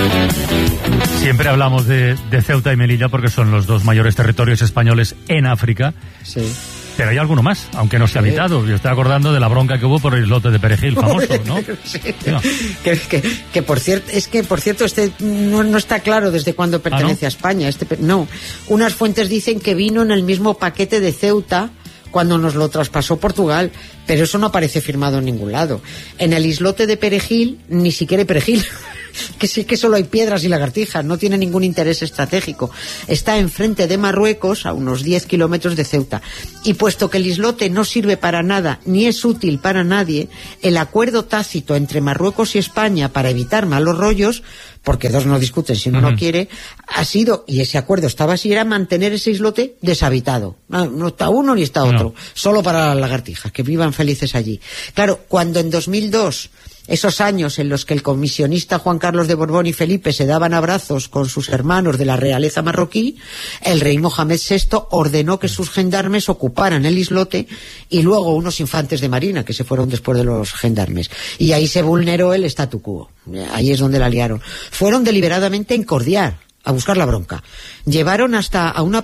Siempre hablamos de Ceuta y Melilla porque son los dos mayores territorios españoles en África. Sí. Pero hay alguno más, aunque no sea habitado. Yo estoy acordando de la bronca que hubo por el islote de Perejil, famoso, ¿no? Sí. Que por cierto, no está claro desde cuándo pertenece a España. No. Unas fuentes dicen que vino en el mismo paquete de Ceuta cuando nos lo traspasó Portugal, pero eso no aparece firmado en ningún lado. En el islote de Perejil, ni siquiera hay perejil. Que sí que solo hay piedras y lagartijas, no tiene ningún interés estratégico. Está enfrente de Marruecos, a unos 10 kilómetros de Ceuta. Y puesto que el islote no sirve para nada, ni es útil para nadie, el acuerdo tácito entre Marruecos y España para evitar malos rollos, porque dos no discuten si uno no quiere, ha sido, y ese acuerdo estaba así, era mantener ese islote deshabitado. No está uno ni está otro, solo para las lagartijas, que vivan felices allí. Claro, cuando en 2002... esos años en los que el comisionista Juan Carlos de Borbón y Felipe se daban abrazos con sus hermanos de la realeza marroquí, el rey Mohamed VI ordenó que sus gendarmes ocuparan el islote y luego unos infantes de marina que se fueron después de los gendarmes. Y ahí se vulneró el statu quo. Ahí es donde la liaron. Fueron deliberadamente a incordiar, a buscar la bronca. Llevaron hasta a una